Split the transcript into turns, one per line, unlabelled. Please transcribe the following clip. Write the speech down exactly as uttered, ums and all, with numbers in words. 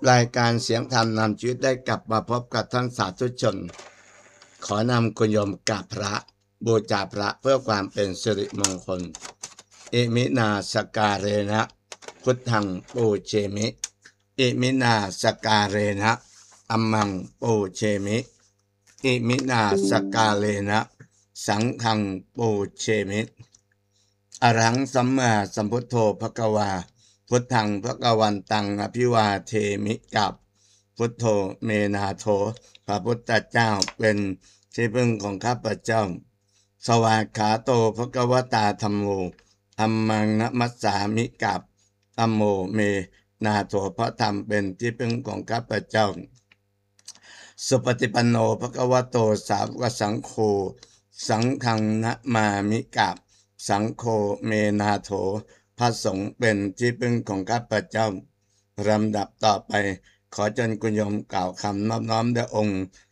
รายการเสียงธรรมนำชีวิตได้กลับมาพบกับท่านสาธุชนขอนำคุณโยมกราบพระบูชาพระเพื่อความเป็นสิริมงคลอิมินาสการเรนะพุทธังปูเชมิอิมินาสการเรนะอัมมังปูเชมิอิมินาสการเรนะสังฆังปูเชมิอรหังสัมมาสัมพุทโธภควาพุทธังภควันตังอภิวาเทมิกับพุทโธเมนาโถพระพุทธเจ้าเป็นที่พึ่งของข้าพเจ้าสวากขาโตภควตาธัมโมธัมมังนะมัสสามิกับธัมโมเมนาโถพระธรรมเป็นที่พึ่งของข้าพเจ้าสุปฏิปันโนภควโตสาวกสังโฆสังฆังนะมามิกับสังโฆเมนาโถพระสงฆ์เป็นที่พึ่งของข้าพเจ้าลำดับต่อไปขอเชิญคุณโยมกล่าวคำนอบน้อมแด่องค์